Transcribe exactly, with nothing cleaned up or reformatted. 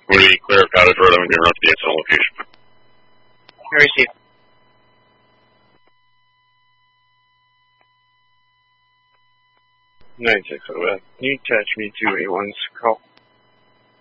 We clear of Cottage Road, I'm going to run to the incident location. I receive. nine six oh, can you attach me to a one's call?